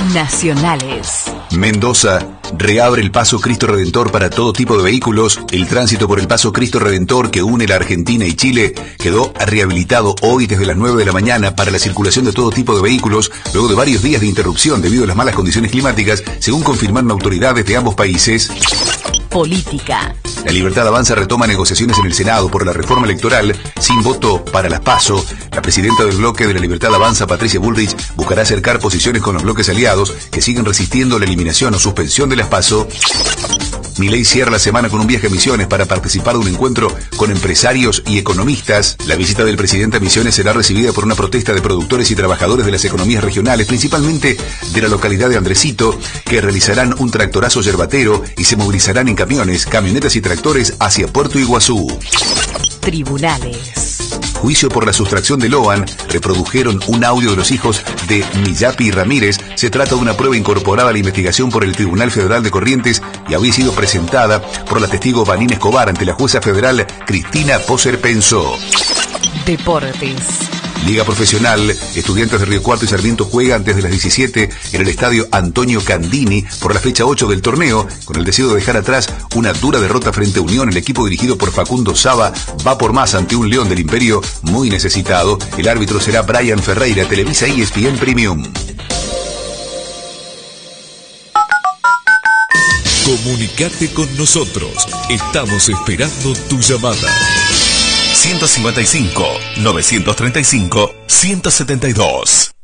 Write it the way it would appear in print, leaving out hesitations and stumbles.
Nacionales. Mendoza reabre el Paso Cristo Redentor para todo tipo de vehículos. El tránsito por el Paso Cristo Redentor que une la Argentina y Chile quedó rehabilitado hoy desde las 9 de la mañana para la circulación de todo tipo de vehículos, luego de varios días de interrupción debido a las malas condiciones climáticas, según confirmaron autoridades de ambos países. Política. La Libertad Avanza retoma negociaciones en el Senado por la reforma electoral sin voto para las PASO. La presidenta del bloque de la Libertad Avanza, Patricia Bullrich, buscará acercar posiciones con los bloques aliados que siguen resistiendo la eliminación o suspensión de las PASO. Milei cierra la semana con un viaje a Misiones para participar de un encuentro con empresarios y economistas. La visita del presidente a Misiones será recibida por una protesta de productores y trabajadores de las economías regionales, principalmente de la localidad de Andresito, que realizarán un tractorazo yerbatero y se movilizarán en camiones, camionetas y tractores hacia Puerto Iguazú. Tribunales. Juicio por la sustracción de Loan. Reprodujeron un audio de los hijos de Millapi Ramírez. Se trata de una prueba incorporada a la investigación por el Tribunal Federal de Corrientes y había sido presentada por la testigo Vanina Escobar ante la jueza federal Cristina Poser Pensó. Deportes. Liga Profesional, Estudiantes de Río Cuarto y Sarmiento juegan desde las 17 en el estadio Antonio Candini por la fecha 8 del torneo, con el deseo de dejar atrás una dura derrota frente a Unión. El equipo dirigido por Facundo Saba va por más ante un León del Imperio muy necesitado. El árbitro será Brian Ferreira, Televisa ESPN Premium. Comunicate con nosotros. Estamos esperando tu llamada. 155 935 172